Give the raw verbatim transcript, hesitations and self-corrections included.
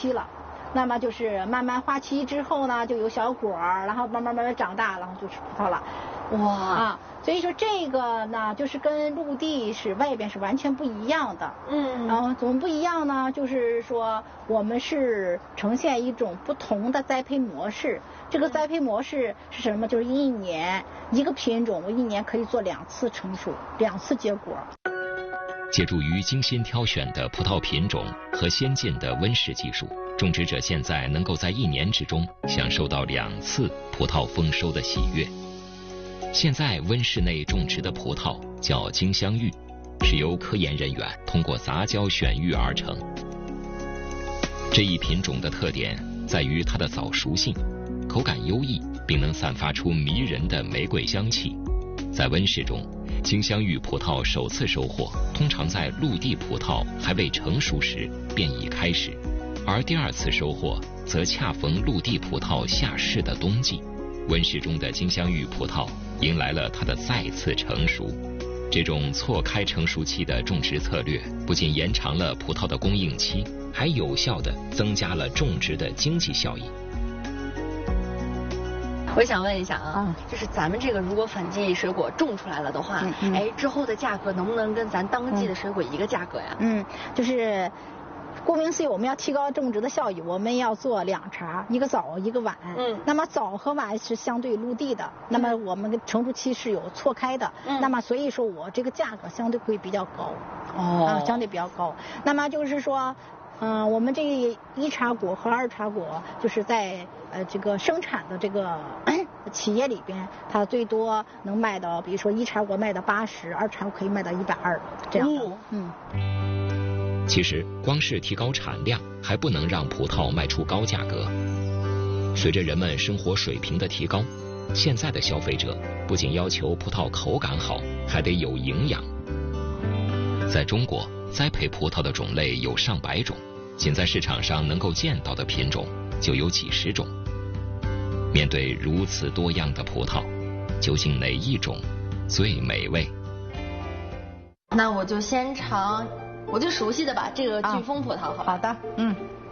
期了。那么就是慢慢花期之后呢，就有小果儿，然后慢慢慢慢长大，然后就吃葡萄了。 哇啊，所以说这个呢，就是跟陆地是外边是完全不一样的。 嗯， 然后怎么不一样呢？就是说我们是呈现一种不同的栽培模式。这个栽培模式是什么？就是一年一个品种，我一年可以做两次成熟，两次结果。 借助于精心挑选的葡萄品种和先进的温室技术，种植者现在能够在一年之中享受到两次葡萄丰收的喜悦。现在温室内种植的葡萄叫金镶玉，是由科研人员通过杂交选育而成。这一品种的特点在于它的早熟性，口感优异，并能散发出迷人的玫瑰香气。在温室中，金镶玉葡萄首次收获通常在陆地葡萄还未成熟时便已开始，而第二次收获则恰逢陆地葡萄下市的冬季。温室中的金镶玉葡萄迎来了它的再次成熟。这种错开成熟期的种植策略不仅延长了葡萄的供应期，还有效地增加了种植的经济效益。 我想问一下啊， 嗯、 就是咱们这个如果反季水果种出来了的话，嗯嗯、哎，之后的价格能不能跟咱当季的水果一个价格呀？ 嗯，就是顾名思义，我们要提高种植的效益，我们要做两茬，一个早一个晚。嗯，那么早和晚是相对陆地的，那么我们成熟期是有错开的。嗯，那么所以说我这个价格相对会比较高。 哦， 啊，相对比较高。那么就是说。嗯、呃，我们这一茬果和二茬果，就是在呃这个生产的这个企业里边，它最多能卖到，比如说一茬果卖到八十，二茬可以卖到一百二，这样的。哦、 嗯。其实，光是提高产量，还不能让葡萄卖出高价格。随着人们生活水平的提高，现在的消费者不仅要求葡萄口感好，还得有营养。在中国，栽培葡萄的种类有上百种，仅在市场上能够见到的品种就有几十种。面对如此多样的葡萄，究竟哪一种最美味？ 那我就先尝我最熟悉的吧，这个飓风葡萄，好吧？ 好的，嗯。